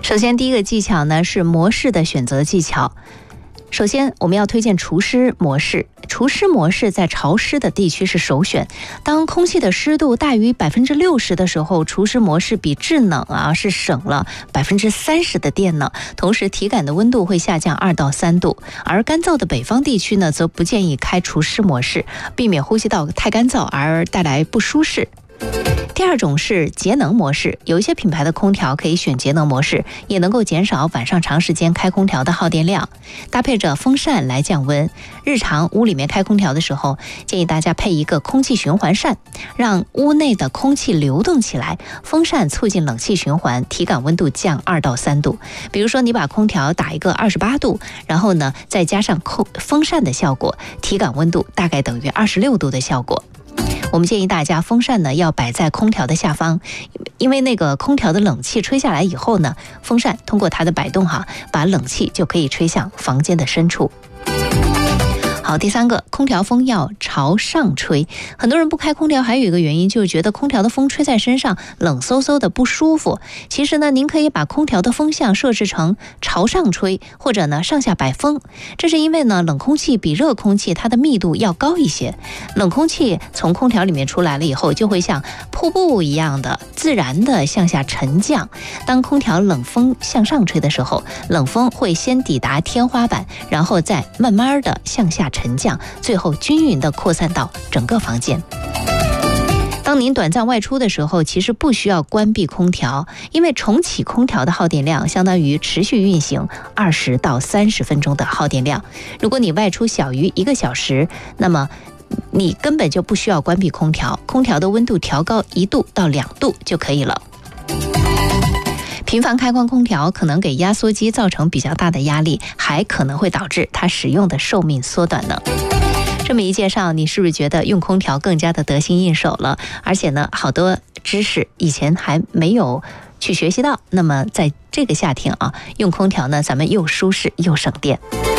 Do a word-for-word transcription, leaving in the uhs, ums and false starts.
首先，第一个技巧呢是模式的选择技巧。首先，我们要推荐除湿模式。除湿模式在潮湿的地区是首选。当空气的湿度大于百分之六十的时候，除湿模式比制冷啊是省了百分之三十的电呢。同时，体感的温度会下降二到三度。而干燥的北方地区呢，则不建议开除湿模式，避免呼吸道太干燥而带来不舒适。第二种是节能模式，有一些品牌的空调可以选节能模式，也能够减少晚上长时间开空调的耗电量，搭配着风扇来降温。日常屋里面开空调的时候，建议大家配一个空气循环扇，让屋内的空气流动起来，风扇促进冷气循环，体感温度降二到三度。比如说你把空调打一个二十八度，然后呢再加上空风扇的效果，体感温度大概等于二十六度的效果。我们建议大家风扇呢要摆在空调的下方，因为那个空调的冷气吹下来以后呢，风扇通过它的摆动哈，把冷气就可以吹向房间的深处。好，第三个，空调风要朝上吹。很多人不开空调还有一个原因，就是觉得空调的风吹在身上冷飕飕的不舒服。其实呢，您可以把空调的风向设置成朝上吹，或者呢上下摆风。这是因为呢，冷空气比热空气它的密度要高一些，冷空气从空调里面出来了以后，就会像瀑布一样的自然的向下沉降。当空调冷风向上吹的时候，冷风会先抵达天花板，然后再慢慢的向下沉降，最后均匀地扩散到整个房间。当您短暂外出的时候，其实不需要关闭空调，因为重启空调的耗电量相当于持续运行二十到三十分钟的耗电量。如果你外出小于一个小时，那么你根本就不需要关闭空调，空调的温度调高一度到两度就可以了。频繁开关空调可能给压缩机造成比较大的压力，还可能会导致它使用的寿命缩短呢。这么一介绍，你是不是觉得用空调更加的得心应手了？而且呢，好多知识以前还没有去学习到。那么在这个夏天啊，用空调呢，咱们又舒适又省电。